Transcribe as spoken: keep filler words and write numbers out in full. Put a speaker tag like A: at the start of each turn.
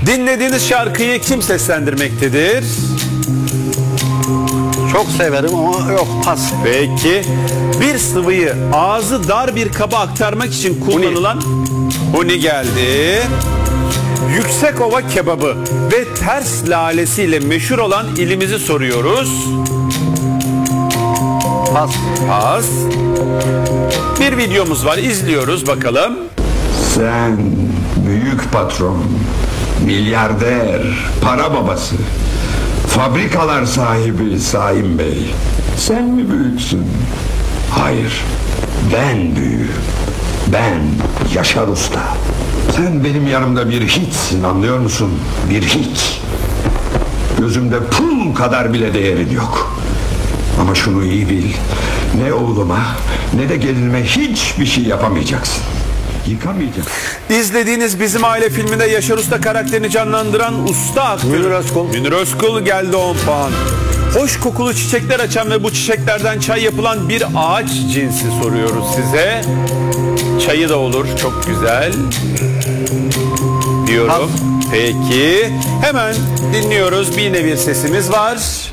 A: Dinlediğiniz şarkıyı kim seslendirmektedir?
B: Çok severim ama yok, pas.
A: Peki. Bir sıvıyı ağzı dar bir kaba aktarmak için kullanılan huni geldi. Yüksekova kebabı ve ters lalesiyle meşhur olan ilimizi soruyoruz.
B: Pas.
A: Pas. Bir videomuz var, izliyoruz bakalım.
C: Sen büyük patron, milyarder, para babası, fabrikalar sahibi Saim Bey. Sen mi büyüksün? Hayır, ben büyüğüm. Ben Yaşar Usta. Sen benim yanımda bir hiçsin, anlıyor musun? Bir hiç. Gözümde pul kadar bile değerin yok. Ama şunu iyi bil, ne oğluma ne de gelinime hiçbir şey yapamayacaksın. Yıkamayacaksın.
A: İzlediğiniz Bizim Aile filminde Yaşar Usta karakterini canlandıran usta aktör
B: Münir Özkul.
A: Münir Özkul geldi on puan. Hoş kokulu çiçekler açan ve bu çiçeklerden çay yapılan bir ağaç cinsi soruyoruz size. Çayı da olur, çok güzel diyorum. Peki hemen dinliyoruz, bir yine bir sesimiz var.